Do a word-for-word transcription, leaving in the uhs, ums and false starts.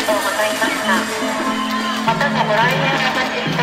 とうございました。またのご来園お待ちしております。